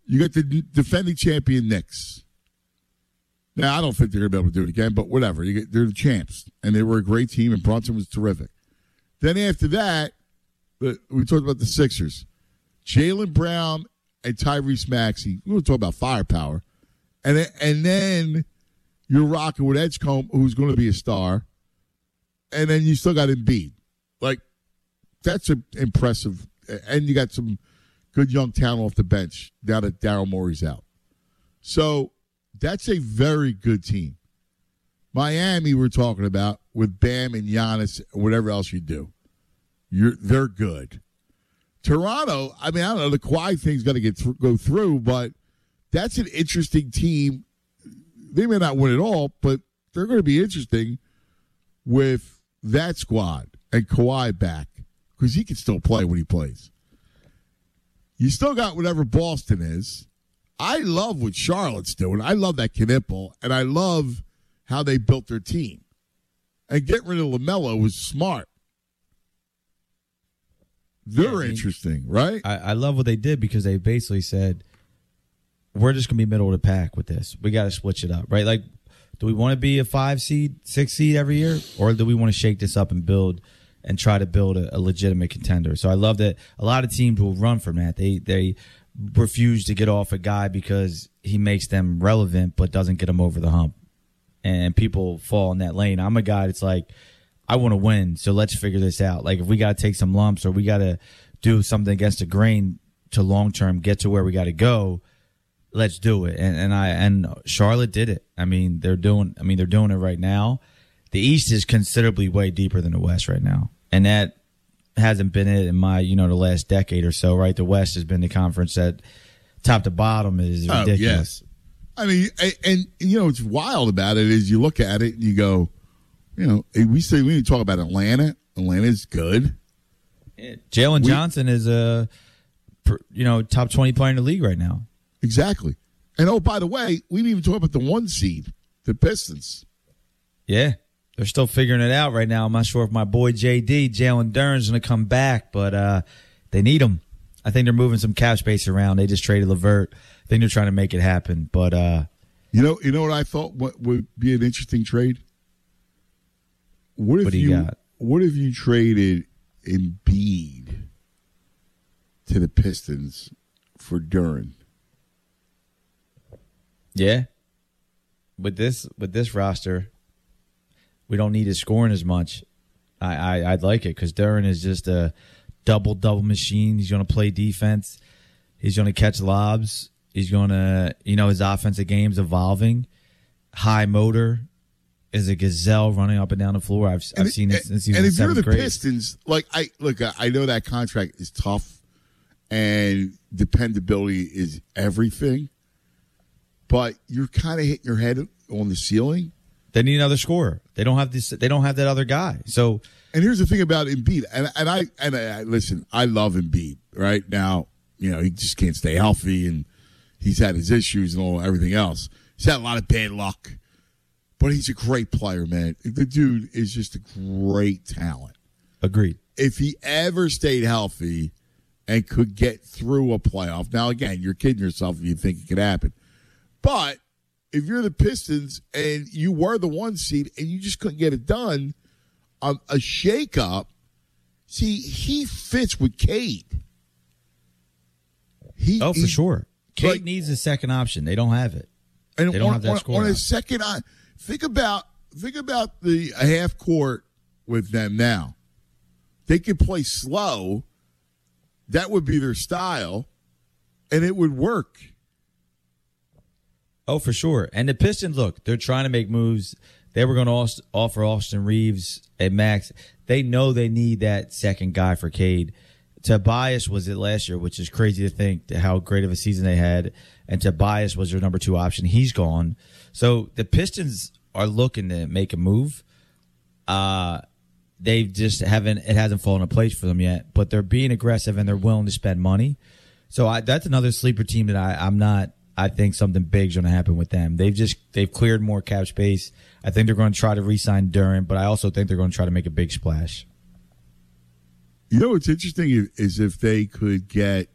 You got the defending champion Knicks. Now, I don't think they're going to be able to do it again, but whatever. They're the champs, and they were a great team, and Brunson was terrific. Then after that, we talked about the Sixers. Jaylen Brown and Tyrese Maxey. We were talking about firepower. And then you're rocking with Edgecombe, who's going to be a star. And then you still got Embiid. Like, that's impressive. And you got some good young talent off the bench now that Daryl Morey's out. So that's a very good team. Miami, we're talking about with Bam and Giannis, whatever else you do. They're good. Toronto, I don't know, the Kawhi thing's got to go through, but that's an interesting team. They may not win it all, but they're going to be interesting with that squad and Kawhi back because he can still play when he plays. You still got whatever Boston is. I love what Charlotte's doing. I love that Knipple, and I love how they built their team. And getting rid of LaMelo was smart. They're interesting, right? I love what they did because they basically said, we're just going to be middle of the pack with this. We got to switch it up, right? Like, do we want to be a 5 seed, 6 seed every year? Or do we want to shake this up and try to build a legitimate contender? So I love that a lot of teams will run from that. They refuse to get off a guy because he makes them relevant but doesn't get them over the hump. And people fall in that lane. I'm a guy that's like, I want to win, so let's figure this out. Like, if we got to take some lumps or we got to do something against the grain to long-term get to where we got to go, let's do it. And Charlotte did it. They're doing it right now. The East is considerably way deeper than the West right now. And that hasn't been it in my, the last decade or so, right? The West has been the conference that top to bottom is ridiculous. Yes. And what's wild about it is you look at it and you go, we need to talk about Atlanta. Atlanta's good. Jalen Johnson is a top 20 player in the league right now. Exactly. And by the way, we didn't even talk about the 1 seed, the Pistons. Yeah. They're still figuring it out right now. I'm not sure if my boy JD, Jalen Duren's going to come back, but they need him. I think they're moving some cap space around. They just traded LeVert. I think they're trying to make it happen. But you know what I thought would be an interesting trade? What if you traded Embiid to the Pistons for Duren? Yeah. With this roster, we don't need his scoring as much. I'd like it because Duren is just a double machine. He's going to play defense. He's going to catch lobs. He's going to, his offensive game's evolving. High motor. Is a gazelle running up and down the floor. I've seen it since he was in 7th grade. And if you're the Pistons, I know that contract is tough and dependability is everything, but you're kind of hitting your head on the ceiling. They need another scorer. They don't have this. They don't have that other guy. So, and here's the thing about Embiid, and I listen. I love Embiid. Right now, he just can't stay healthy, and he's had his issues and everything else. He's had a lot of bad luck. But he's a great player, man. The dude is just a great talent. Agreed. If he ever stayed healthy and could get through a playoff, now, again, you're kidding yourself if you think it could happen. But if you're the Pistons and you were the 1 seed and you just couldn't get it done, a shakeup, see, he fits with Cade. For sure. Cade needs a second option. They don't have it. And they don't have that score. On a second Think about the half court with them now. They could play slow. That would be their style, and it would work. Oh, for sure. And the Pistons, look, they're trying to make moves. They were going to offer Austin Reeves at max. They know they need that second guy for Cade. Tobias was it last year, which is crazy to think how great of a season they had. And Tobias was their number 2 option. He's gone. So the Pistons are looking to make a move. They just it hasn't fallen in place for them yet, but they're being aggressive and they're willing to spend money. So that's another sleeper team that I think something big's going to happen with them. They've cleared more cap space. I think they're going to try to re-sign Duren, but I also think they're going to try to make a big splash. What's interesting is if they could get